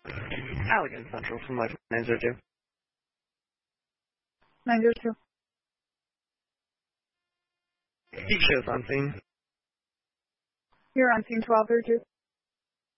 Allegan Central from Life 902. 902. Shows on scene. You're on scene 1202.